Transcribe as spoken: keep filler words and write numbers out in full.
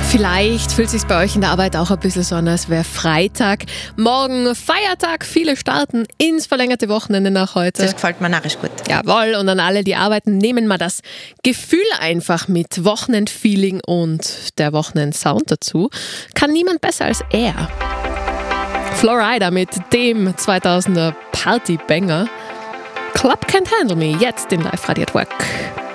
Vielleicht fühlt es sich bei euch in der Arbeit auch ein bisschen so an, als wäre Freitag. Morgen Feiertag, viele starten ins verlängerte Wochenende nach heute. Das gefällt mir narrisch gut. Jawohl, und an alle, die arbeiten, nehmen wir das Gefühl einfach mit. Wochenendfeeling und der Wochenendsound dazu. Kann niemand besser als er. Florida mit dem zweitausender Party-Banger. Club Can't Handle Me, jetzt im Live-Radio at Work.